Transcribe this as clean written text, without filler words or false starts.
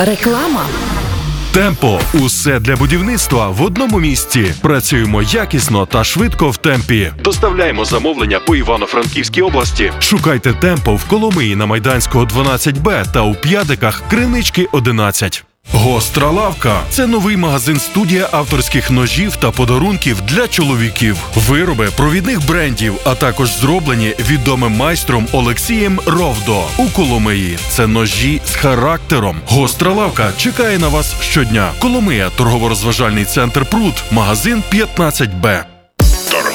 Реклама. Темпо. Усе для будівництва в одному місці. Працюємо якісно та швидко в темпі. Доставляємо замовлення по Івано-Франківській області. Шукайте Темпо в Коломиї на Майданського 12Б та у П'ядиках Кринички 11. Гостра лавка – це новий магазин-студія авторських ножів та подарунків для чоловіків. Вироби провідних брендів, а також зроблені відомим майстром Олексієм Ровдо у Коломиї. Це ножі з характером. Гостра лавка чекає на вас щодня. Коломия, торгово-розважальний центр Пруд, магазин 15Б.